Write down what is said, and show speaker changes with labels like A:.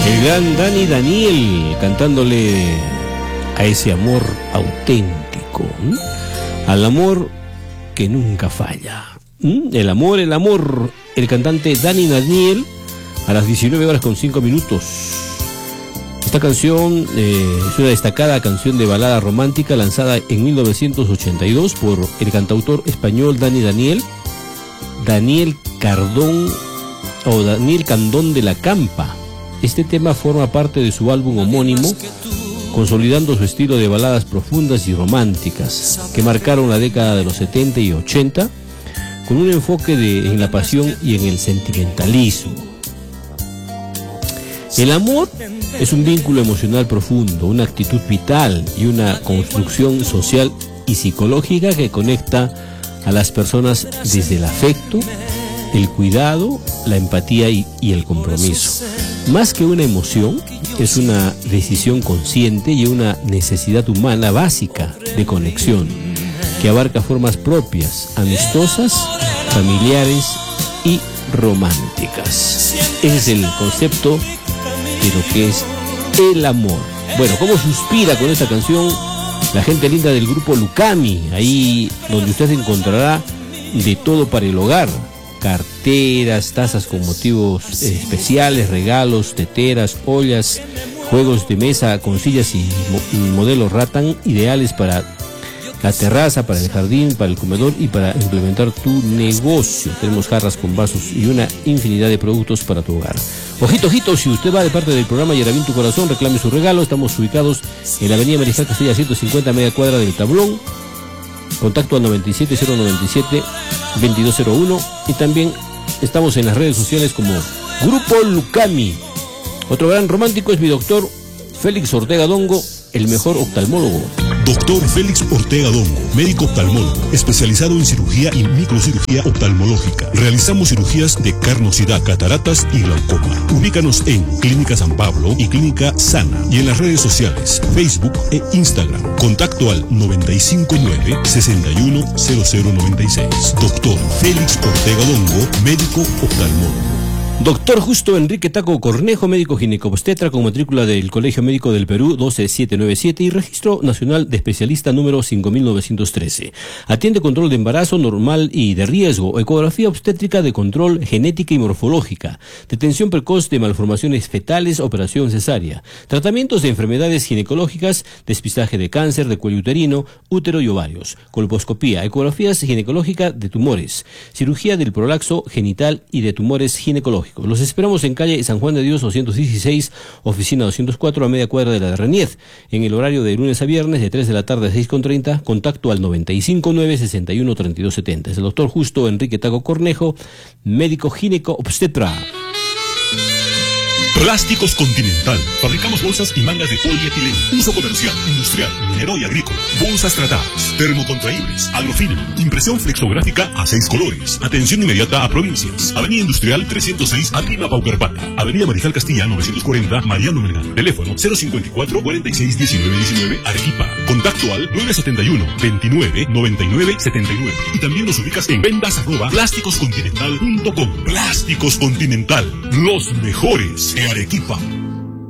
A: El gran Dani Daniel cantándole a ese amor auténtico, al amor que nunca falla. El amor, el cantante Dani Daniel a las 19:05. Esta canción es una destacada canción de balada romántica lanzada en 1982 por el cantautor español Dani Daniel, Daniel Candón de la Campa. Este tema forma parte de su álbum homónimo, consolidando su estilo de baladas profundas y románticas que marcaron la década de los 70 y 80 con un enfoque en la pasión y en el sentimentalismo. El amor es un vínculo emocional profundo, una actitud vital y una construcción social y psicológica que conecta a las personas desde el afecto, el cuidado, la empatía y el compromiso. Más que una emoción, es una decisión consciente y una necesidad humana básica de conexión, que abarca formas propias, amistosas, familiares y románticas. Ese es el concepto de lo que es el amor. Bueno, ¿cómo suspira con esta canción la gente linda del grupo Lucami? Ahí donde usted encontrará de todo para el hogar: carteras, tazas con motivos especiales, regalos, teteras, ollas, juegos de mesa con sillas y modelos Rattan, ideales para la terraza, para el jardín, para el comedor y para implementar tu negocio. Tenemos jarras con vasos y una infinidad de productos para tu hogar. Ojito, ojito, si usted va de parte del programa Yarabín Tu Corazón, reclame su regalo. Estamos ubicados en la avenida Mariscal Castilla 150, media cuadra del Tablón. Contacto al 97097-2201 y también estamos en las redes sociales como Grupo Lucami. Otro gran romántico es mi doctor Félix Ortega Dongo, el mejor oftalmólogo.
B: Doctor Félix Ortega Dongo, médico oftalmólogo, especializado en cirugía y microcirugía oftalmológica. Realizamos cirugías de carnosidad, cataratas y glaucoma. Ubícanos en Clínica San Pablo y Clínica Sana y en las redes sociales, Facebook e Instagram. Contacto al 959-610096. Doctor Félix Ortega Dongo, médico oftalmólogo.
A: Doctor Justo Enrique Taco Cornejo, médico ginecobstetra con matrícula del Colegio Médico del Perú 12797 y registro nacional de especialista número 5913. Atiende control de embarazo normal y de riesgo, ecografía obstétrica de control, genética y morfológica, detención precoz de malformaciones fetales, operación cesárea, tratamientos de enfermedades ginecológicas, despistaje de cáncer de cuello uterino, útero y ovarios, colposcopía, ecografías ginecológicas de tumores, cirugía del prolaxo genital y de tumores ginecológicos. Los esperamos en calle San Juan de Dios 216, oficina 204, a media cuadra de la Reniez, en el horario de lunes a viernes de 3 de la tarde a 6:30, contacto al 959-613270. Es el doctor Justo Enrique Taco Cornejo, médico gineco-obstetra.
B: Plásticos Continental. Fabricamos bolsas y mangas de polietileno. Uso comercial, industrial, minero y agrícola. Bolsas tratadas, termocontraíbles, agrofino. Impresión flexográfica a 6 colores. Atención inmediata a provincias. Avenida Industrial 306, Lima Paucarpata. Avenida Mariscal Castilla 940, Mariano Melgar. Teléfono 054-461919, Arequipa. Contacto al 971-299979. Y también nos ubicas en ventas@plásticoscontinental.com. Plásticos Continental, los mejores de Arequipa.